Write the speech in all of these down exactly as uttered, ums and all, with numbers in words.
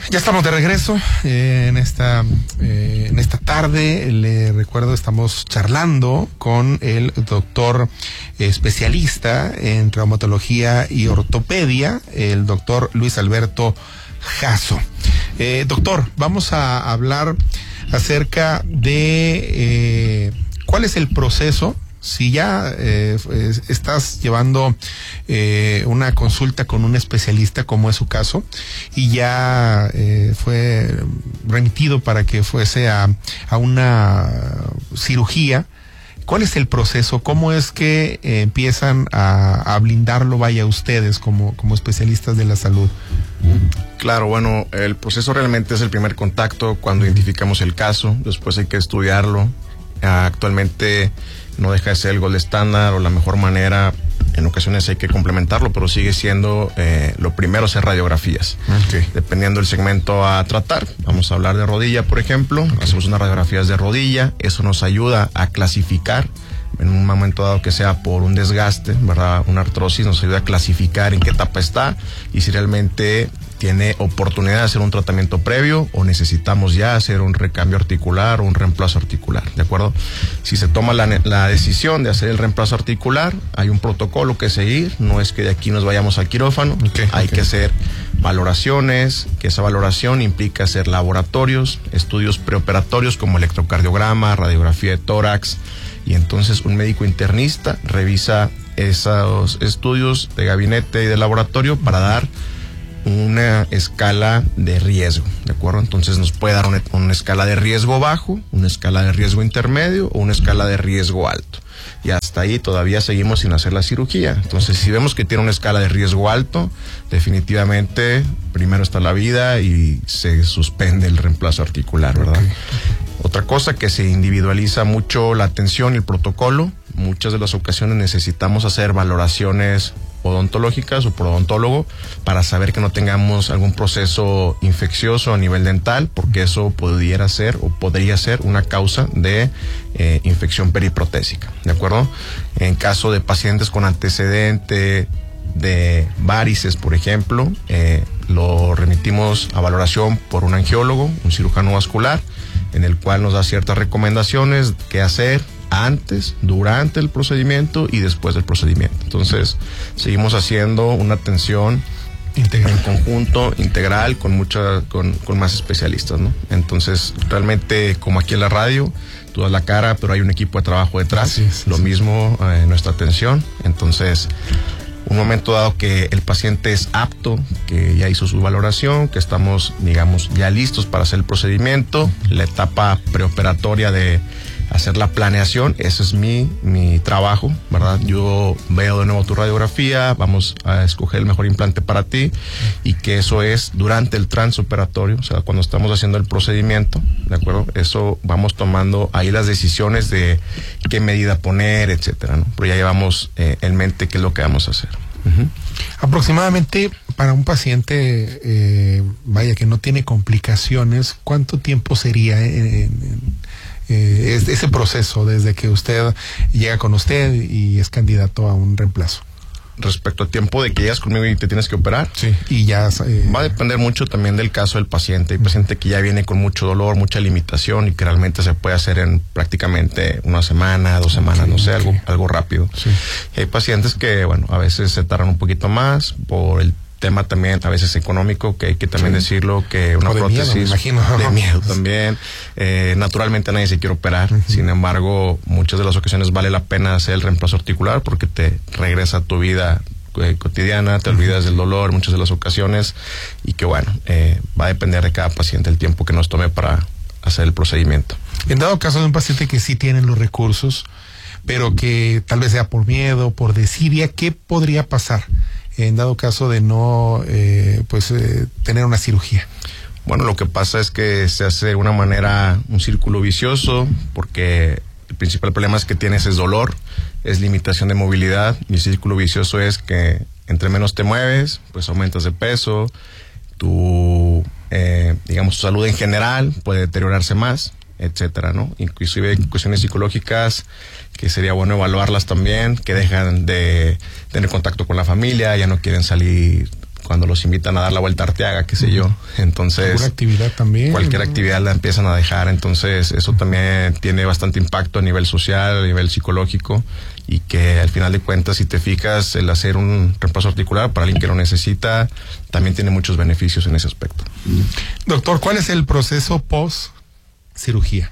Ya estamos de regreso eh, en esta eh, en esta tarde. Le recuerdo, estamos charlando con el doctor especialista en traumatología y ortopedia, el doctor Luis Alberto Jasso. Eh, doctor, vamos a hablar acerca de eh, cuál es el proceso. Si ya eh, estás llevando eh, una consulta con un especialista, como es su caso, y ya eh, fue remitido para que fuese a, a una cirugía, ¿cuál es el proceso? ¿Cómo es que eh, empiezan a, a blindarlo, vaya, ustedes como, como especialistas de la salud? Claro, bueno, el proceso realmente es el primer contacto cuando identificamos el caso, después hay que estudiarlo. Actualmente no deja de ser el gold estándar o la mejor manera. En ocasiones hay que complementarlo, pero sigue siendo eh, lo primero hacer radiografías. Okay. Dependiendo del segmento a tratar, vamos a hablar de rodilla, por ejemplo. Okay. Hacemos unas radiografías de rodilla. Eso nos ayuda a clasificar en un momento dado que sea por un desgaste, ¿verdad? Una artrosis, nos ayuda a clasificar en qué etapa está y si realmente tiene oportunidad de hacer un tratamiento previo o necesitamos ya hacer un recambio articular o un reemplazo articular, ¿de acuerdo? Si se toma la, la decisión de hacer el reemplazo articular, hay un protocolo que seguir, no es que de aquí nos vayamos al quirófano, okay, hay okay. que hacer valoraciones, que esa valoración implica hacer laboratorios, estudios preoperatorios como electrocardiograma, radiografía de tórax, y entonces un médico internista revisa esos estudios de gabinete y de laboratorio para dar una escala de riesgo, ¿de acuerdo? Entonces nos puede dar una, una escala de riesgo bajo, una escala de riesgo intermedio o una escala de riesgo alto. Y hasta ahí todavía seguimos sin hacer la cirugía. Entonces, si vemos que tiene una escala de riesgo alto, definitivamente primero está la vida y se suspende el reemplazo articular, ¿verdad? Okay. Otra cosa que se individualiza mucho la atención y el protocolo. Muchas de las ocasiones necesitamos hacer valoraciones odontológicas o por odontólogo para saber que no tengamos algún proceso infeccioso a nivel dental, porque eso pudiera ser o podría ser una causa de eh, infección periprotésica, ¿de acuerdo? En caso de pacientes con antecedente de varices, por ejemplo, eh, lo remitimos a valoración por un angiólogo, un cirujano vascular, en el cual nos da ciertas recomendaciones, qué hacer antes, durante el procedimiento y después del procedimiento. Entonces, seguimos haciendo una atención integral, en conjunto, integral, con mucha, con, con más especialistas, ¿no? Entonces, realmente, como aquí en la radio, tú das la cara, pero hay un equipo de trabajo detrás. Sí, sí, Lo sí. mismo en eh, nuestra atención. Entonces, un momento dado que el paciente es apto, que ya hizo su valoración, que estamos, digamos, ya listos para hacer el procedimiento, la etapa preoperatoria de hacer la planeación, ese es mi, mi trabajo, ¿verdad? Yo veo de nuevo tu radiografía, vamos a escoger el mejor implante para ti y que eso es durante el transoperatorio, o sea, cuando estamos haciendo el procedimiento, ¿de acuerdo? Eso vamos tomando ahí las decisiones de qué medida poner, etcétera, ¿no? Pero ya llevamos eh, en mente qué es lo que vamos a hacer. Uh-huh. Aproximadamente para un paciente, eh, vaya, que no tiene complicaciones, ¿cuánto tiempo sería en, en Eh, es, ese proceso desde que usted llega con usted y es candidato a un reemplazo? Respecto al tiempo de que llegas conmigo y te tienes que operar, sí, y ya eh, va a depender mucho también del caso del paciente. Hay paciente que ya viene con mucho dolor, mucha limitación y que realmente se puede hacer en prácticamente una semana, dos semanas, okay, no sé, okay. algo, algo rápido. Sí. Y hay pacientes que, bueno, a veces se tardan un poquito más por el tema también a veces económico, que hay que también sí. decirlo, que una o de prótesis miedo, me imagino. de miedo también, eh, naturalmente nadie se quiere operar, uh-huh. sin embargo muchas de las ocasiones vale la pena hacer el reemplazo articular porque te regresa a tu vida eh, cotidiana, te uh-huh. olvidas del dolor muchas de las ocasiones y que bueno, eh, va a depender de cada paciente el tiempo que nos tome para hacer el procedimiento. En dado caso de un paciente que sí tiene los recursos, pero que tal vez sea por miedo, por desidia, ¿qué podría pasar en dado caso de no eh, pues eh, tener una cirugía? Bueno, lo que pasa es que se hace de una manera un círculo vicioso, porque el principal problema es que tienes es dolor, es limitación de movilidad, y el círculo vicioso es que entre menos te mueves, pues aumentas de peso, tu, eh, digamos, tu salud en general puede deteriorarse más, etcétera, ¿no? Inclusive hay cuestiones psicológicas que sería bueno evaluarlas también, que dejan de tener contacto con la familia, ya no quieren salir cuando los invitan a dar la vuelta a Arteaga, qué sé yo. Entonces, cualquier actividad también. Cualquier ¿no? actividad la empiezan a dejar. Entonces, eso también tiene bastante impacto a nivel social, a nivel psicológico, y que al final de cuentas, si te fijas, el hacer un reemplazo articular para alguien que lo necesita, también tiene muchos beneficios en ese aspecto. Doctor, ¿cuál es el proceso post cirugía?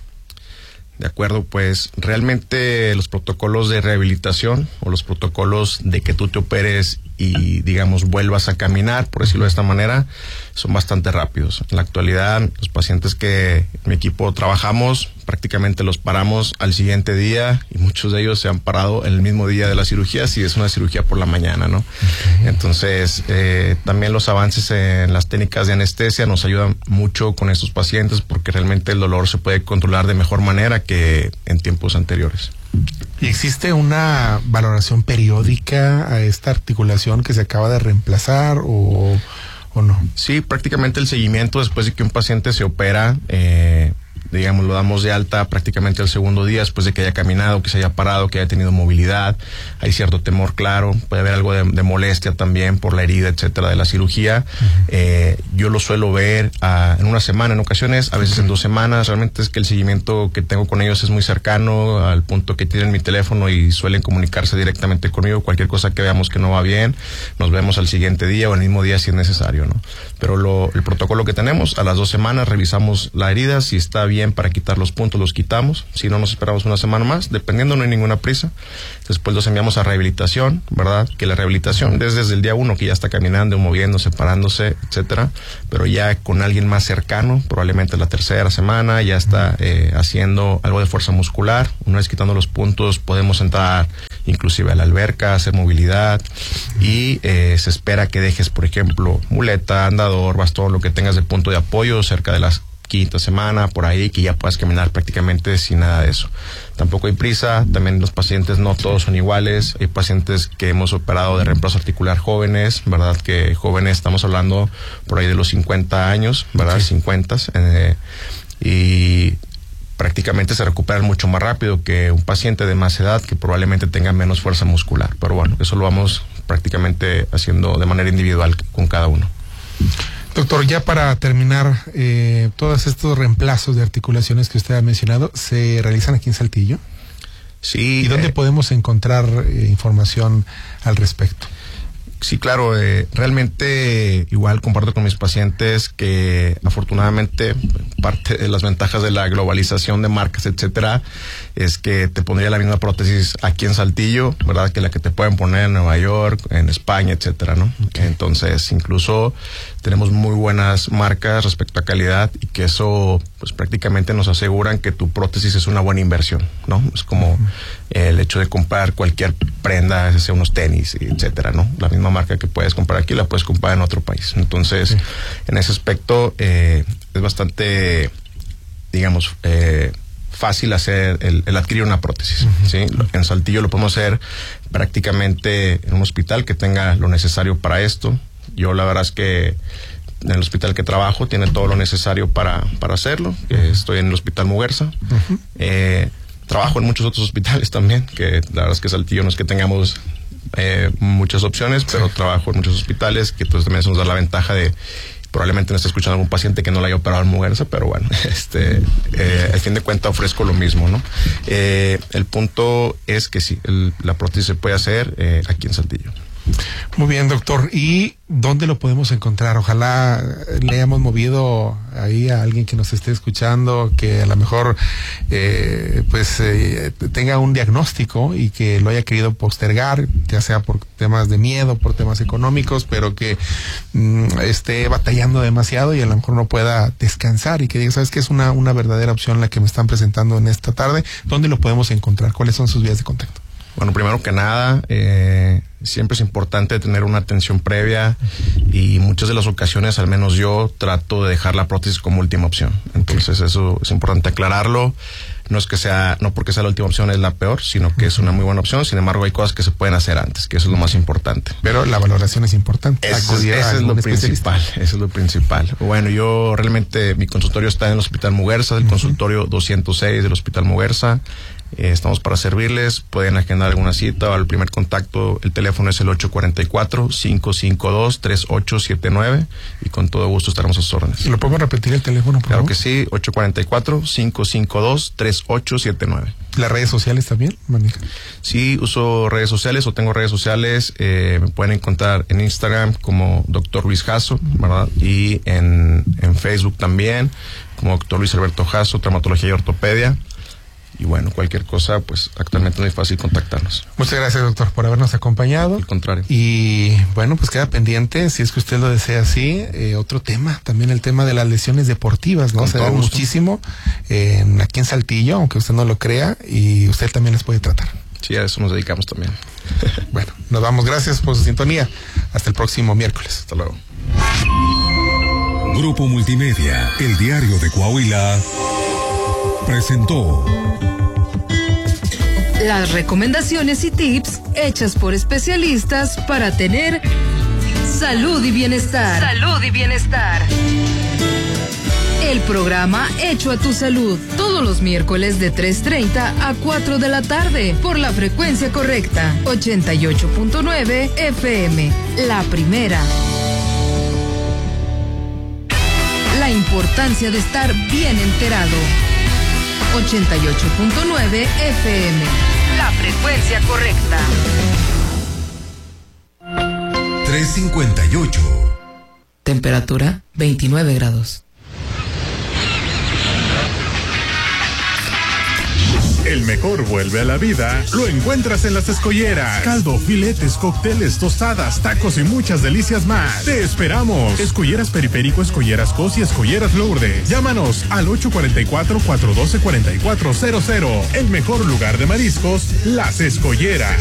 De acuerdo, pues realmente los protocolos de rehabilitación o los protocolos de que tú te operes y, digamos, vuelvas a caminar, por decirlo de esta manera, son bastante rápidos. En la actualidad, los pacientes que en mi equipo trabajamos, prácticamente los paramos al siguiente día, y muchos de ellos se han parado el mismo día de la cirugía, si es una cirugía por la mañana, ¿no? Okay. Entonces, eh, también los avances en las técnicas de anestesia nos ayudan mucho con estos pacientes, porque realmente el dolor se puede controlar de mejor manera que en tiempos anteriores. ¿Y existe una valoración periódica a esta articulación que se acaba de reemplazar o, o no? Sí, prácticamente el seguimiento después de que un paciente se opera, eh, digamos, lo damos de alta prácticamente al segundo día, después de que haya caminado, que se haya parado, que haya tenido movilidad. Hay cierto temor, claro, puede haber algo de, de molestia también por la herida, etcétera, de la cirugía. Uh-huh. Eh, yo lo suelo ver uh, en una semana, en ocasiones, a veces uh-huh. en dos semanas. Realmente es que el seguimiento que tengo con ellos es muy cercano, al punto que tienen mi teléfono y suelen comunicarse directamente conmigo. Cualquier cosa que veamos que no va bien, nos vemos al siguiente día o el mismo día si es necesario, ¿no? Pero lo, el protocolo que tenemos, a las dos semanas revisamos la herida, si está bien para quitar los puntos, los quitamos. Si no, nos esperamos una semana más, dependiendo, no hay ninguna prisa. Después los enviamos a rehabilitación, ¿verdad? Que la rehabilitación es desde el día uno, que ya está caminando, moviéndose, parándose, etcétera. Pero ya con alguien más cercano, probablemente la tercera semana, ya está eh, haciendo algo de fuerza muscular. Una vez quitando los puntos, podemos entrar inclusive a la alberca, hacer movilidad, y eh, se espera que dejes, por ejemplo, muleta, andador, bastón, lo que tengas de punto de apoyo cerca de las quinta semana, por ahí, que ya puedas caminar prácticamente sin nada de eso. Tampoco hay prisa, también los pacientes no todos son iguales. Hay pacientes que hemos operado de reemplazo articular jóvenes, ¿verdad? Que jóvenes, estamos hablando por ahí de los cincuenta años, ¿verdad? Okay. cincuenta, eh, y prácticamente se recuperan mucho más rápido que un paciente de más edad que probablemente tenga menos fuerza muscular. Pero bueno, eso lo vamos prácticamente haciendo de manera individual con cada uno. Doctor, ya para terminar, eh, todos estos reemplazos de articulaciones que usted ha mencionado, ¿se realizan aquí en Saltillo? Sí. ¿Y dónde eh, podemos encontrar eh, información al respecto? Sí, claro, eh, realmente igual comparto con mis pacientes que afortunadamente parte de las ventajas de la globalización de marcas, etcétera, es que te pondría la misma prótesis aquí en Saltillo, ¿verdad? Que la que te pueden poner en Nueva York, en España, etcétera, ¿no? Okay. Entonces, incluso tenemos muy buenas marcas respecto a calidad, y que eso, pues prácticamente nos aseguran que tu prótesis es una buena inversión, ¿no? Es como uh-huh. el hecho de comprar cualquier prenda, sea unos tenis, etcétera, ¿no? La misma marca que puedes comprar aquí la puedes comprar en otro país. Entonces, sí. en ese aspecto eh, es bastante, digamos, eh, fácil hacer el, el adquirir una prótesis. Uh-huh. ¿Sí? En Saltillo lo podemos hacer prácticamente en un hospital que tenga lo necesario para esto. Yo la verdad es que en el hospital que trabajo tiene todo lo necesario para, para hacerlo. Uh-huh. Eh, estoy en el Hospital Muguerza. Uh-huh. Eh, trabajo en muchos otros hospitales también, que la verdad es que Saltillo no es que tengamos Eh, muchas opciones, pero sí. trabajo en muchos hospitales, que entonces también eso nos da la ventaja de, probablemente no esté escuchando algún paciente que no le haya operado en Muguerza, pero bueno, este, eh, al fin de cuentas ofrezco lo mismo, ¿no? Eh, el punto es que sí, el, la prótesis se puede hacer eh, aquí en Saltillo. Muy bien, doctor. ¿Y dónde lo podemos encontrar? Ojalá le hayamos movido ahí a alguien que nos esté escuchando, que a lo mejor eh, pues eh, tenga un diagnóstico y que lo haya querido postergar, ya sea por temas de miedo, por temas económicos, pero que mm, esté batallando demasiado y a lo mejor no pueda descansar, y que diga, ¿sabes qué? Es una, una verdadera opción la que me están presentando en esta tarde. ¿Dónde lo podemos encontrar? ¿Cuáles son sus vías de contacto? Bueno, primero que nada, eh, siempre es importante tener una atención previa, y muchas de las ocasiones, al menos yo, trato de dejar la prótesis como última opción. Entonces eso es importante aclararlo. No es que sea, no porque sea la última opción es la peor, sino que es una muy buena opción. Sin embargo, hay cosas que se pueden hacer antes, que eso es lo más importante. Pero la valoración es importante. Eso, eso es lo principal, eso es lo principal. Bueno, yo realmente, mi consultorio está en el Hospital Muguerza, el uh-huh. consultorio doscientos seis del Hospital Muguerza. Eh, estamos para servirles, pueden agendar alguna cita o al primer contacto, el teléfono es el ocho cuatro cuatro, cinco cinco dos, tres ocho siete nueve y con todo gusto estaremos a sus órdenes. ¿Lo podemos repetir el teléfono, por Claro favor? que sí, ocho cuatro cuatro, cinco cinco dos, tres ocho siete nueve. ¿Las redes sociales también maneja? Sí, uso redes sociales o tengo redes sociales, eh, me pueden encontrar en Instagram como doctor Luis Jasso, ¿verdad? Y en, en Facebook también, como doctor Luis Alberto Jasso, traumatología y ortopedia. Y bueno, cualquier cosa, pues actualmente es muy fácil contactarnos. Muchas gracias, doctor, por habernos acompañado. Al contrario. Y bueno, pues queda pendiente, si es que usted lo desea así, eh, otro tema, también el tema de las lesiones deportivas, ¿no? Con Se todo da gusto. muchísimo eh, aquí en Saltillo, aunque usted no lo crea, y usted también les puede tratar. Sí, a eso nos dedicamos también. Bueno, nos vamos, gracias por su sintonía. Hasta el próximo miércoles. Hasta luego. Grupo Multimedia, el diario de Coahuila, presentó las recomendaciones y tips hechas por especialistas para tener salud y bienestar. Salud y bienestar. El programa Hecho a tu Salud, todos los miércoles de tres treinta a cuatro de la tarde, por la frecuencia correcta, ochenta y ocho punto nueve F M, la primera. La importancia de estar bien enterado. ochenta y ocho punto nueve F M, la frecuencia correcta. tres cincuenta y ocho. Temperatura veintinueve grados. El mejor vuelve a la vida, lo encuentras en Las Escolleras. Caldo, filetes, cócteles, tostadas, tacos y muchas delicias más. Te esperamos. Escolleras Periférico, Escolleras Cos y Escolleras Lourdes. Llámanos al ocho cuatro cuatro, cuatro uno dos, cuatro cuatro cero cero. El mejor lugar de mariscos, Las Escolleras.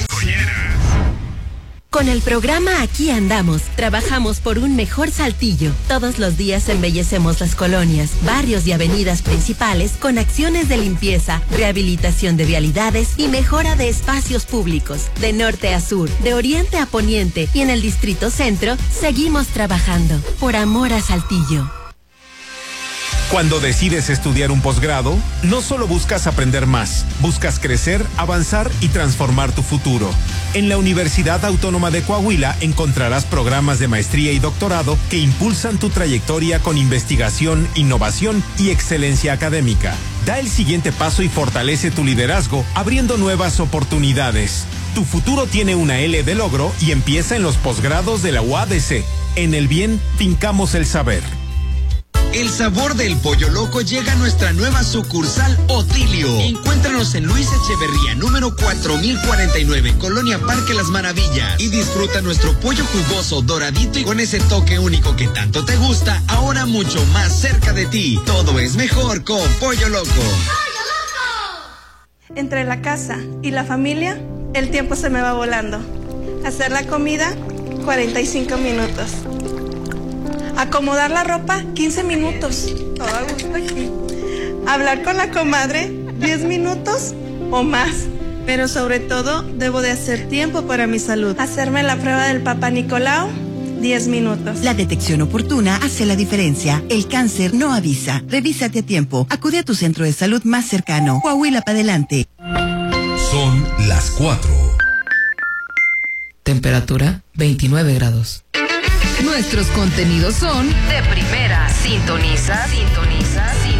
Con el programa Aquí Andamos, trabajamos por un mejor Saltillo. Todos los días embellecemos las colonias, barrios y avenidas principales con acciones de limpieza, rehabilitación de vialidades y mejora de espacios públicos. De norte a sur, de oriente a poniente y en el Distrito Centro, seguimos trabajando por amor a Saltillo. Cuando decides estudiar un posgrado, no solo buscas aprender más, buscas crecer, avanzar y transformar tu futuro. En la Universidad Autónoma de Coahuila encontrarás programas de maestría y doctorado que impulsan tu trayectoria con investigación, innovación y excelencia académica. Da el siguiente paso y fortalece tu liderazgo, abriendo nuevas oportunidades. Tu futuro tiene una L de logro y empieza en los posgrados de la U A D C. En el bien, fincamos el saber. El sabor del pollo loco llega a nuestra nueva sucursal Otilio. Encuéntranos en Luis Echeverría, número cuatro mil cuarenta y nueve, Colonia Parque Las Maravillas. Y disfruta nuestro pollo jugoso, doradito y con ese toque único que tanto te gusta, ahora mucho más cerca de ti. Todo es mejor con Pollo Loco. ¡Pollo Loco! Entre la casa y la familia, el tiempo se me va volando. Hacer la comida, cuarenta y cinco minutos. Acomodar la ropa, quince minutos. Todo a gusto aquí. Hablar con la comadre, diez minutos o más. Pero sobre todo, debo de hacer tiempo para mi salud. Hacerme la prueba del Papá Nicolau, diez minutos. La detección oportuna hace la diferencia. El cáncer no avisa. Revísate a tiempo. Acude a tu centro de salud más cercano. Coahuila para adelante. Son las cuatro. Temperatura veintinueve grados. Nuestros contenidos son de primera. Sintoniza, sintoniza, sintoniza.